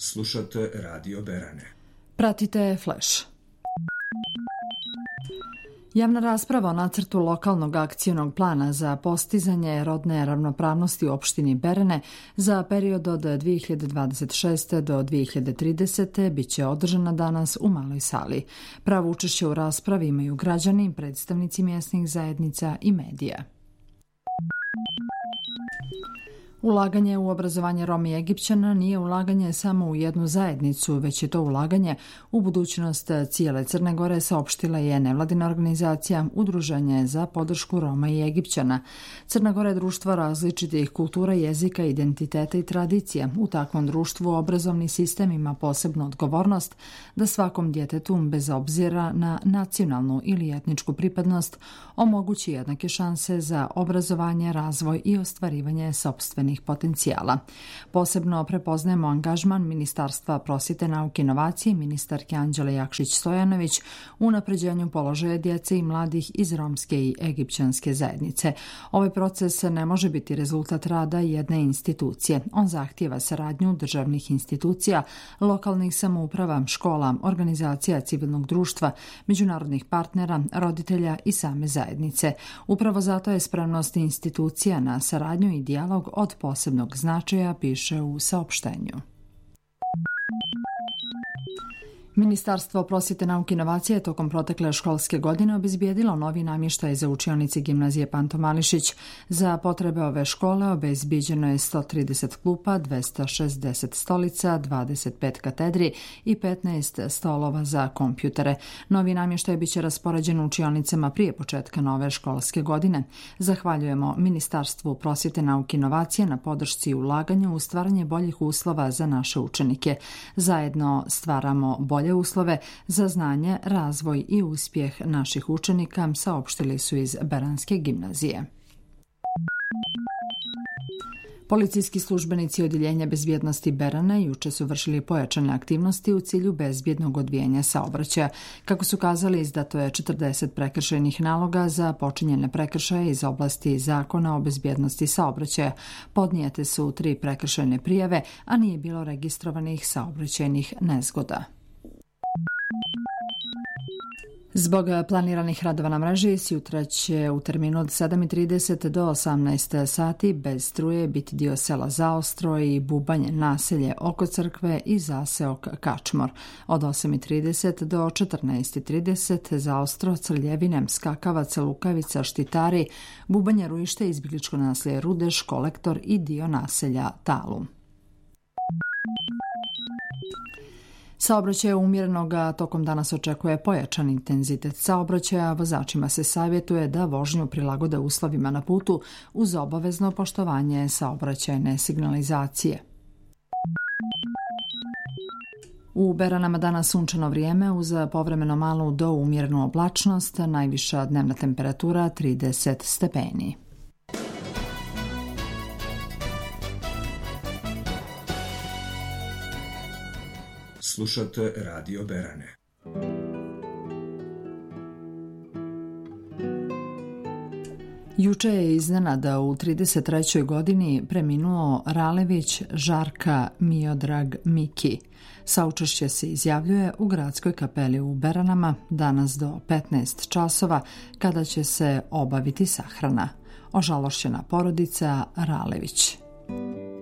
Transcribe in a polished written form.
Slušate Radio Berane. Pratite Flash. Javna rasprava o nacrtu lokalnog akcionog plana za postizanje rodne ravnopravnosti u opštini Berane za period od 2026. do 2030. biće održana danas u maloj sali. Pravo učešće u raspravi imaju građani, predstavnici mjesnih zajednica i medija. Ulaganje u obrazovanje Roma i Egipćana nije ulaganje samo u jednu zajednicu, već je to ulaganje u budućnost cijele Crne Gore, saopštila je nevladina organizacija Udruženje za podršku Roma i Egipćana. Crna Gora je društvo različitih kultura, jezika, identiteta i tradicija. U takvom društvu obrazovni sistem ima posebnu odgovornost da svakom djetetu, bez obzira na nacionalnu ili etničku pripadnost, omogući jednake šanse za obrazovanje, razvoj i ostvarivanje sopstvenih potencijala. Posebno prepoznajemo angažman Ministarstva prosvjete, nauke i inovacije i ministarke Anđele Jakšić-Stojanović u unapređenju položaja djece i mladih iz romske i egipćanske zajednice. Ovaj proces ne može biti rezultat rada jedne institucije. On zahtijeva saradnju državnih institucija, lokalnih samouprava, škola, organizacija civilnog društva, međunarodnih partnera, roditelja i same zajednice. Upravo zato je spremnost institucija na saradnju i dijalog od posebnog značaja, piše u saopštenju. Ministarstvo prosvjete, nauke i inovacije je tokom protekle školske godine obezbijedilo novi namještaj za učionice gimnazije Panto Mališić. Za potrebe ove škole obezbijeđeno je 130 klupa, 260 stolica, 25 katedri i 15 stolova za kompjutere. Novi namještaj biće raspoređen u učionicama prije početka nove školske godine. Zahvaljujemo Ministarstvu prosvjete, nauke i inovacije na podršci i ulaganju u stvaranje boljih uslova za naše učenike. Zajedno stvaramo bolje uslove za znanje, razvoj i uspjeh naših učenika, saopštili su iz Beranske gimnazije. Policijski službenici Odjeljenja bezbjednosti Berane juče su vršili pojačane aktivnosti u cilju bezbjednog odvijanja saobraćaja. Kako su kazali, izdato je 40 prekršajnih naloga za počinjene prekršaje iz oblasti Zakona o bezbjednosti saobraćaja. Podnijete su 3 prekršajne prijave, a nije bilo registrovanih saobraćajnih nezgoda. Zbog planiranih radova na mreži, sutra će u terminu od 7:30 do 18 sati bez struje biti dio sela Zaostro i Bubanje, naselje oko crkve i zaseok Kačmor. Od 8:30 do 14:30 Zaostro, Crljevine, Skakavac, Lukavica, Štitari, Bubanje, Ruište, izbjegličko naselje Rudeš, Kolektor i dio naselja Talu. Saobraćaj umjerenog tokom danas očekuje pojačan intenzitet saobraćaja. Vozačima se savjetuje da vožnju prilagode uslovima na putu uz obavezno poštovanje saobraćajne signalizacije. U Beranama danas sunčano vrijeme uz povremeno malu do umjerenu oblačnost, najviša dnevna temperatura 30 stepeni. Slušate Radio Berane. Juče je iznenada u 33. godini preminuo Ralević Žarka Miodrag Miki. Saučešće se izjavljuje u gradskoj kapeli u Beranama danas do 15 časova kada će se obaviti sahrana. Ožalošćena porodica Ralević.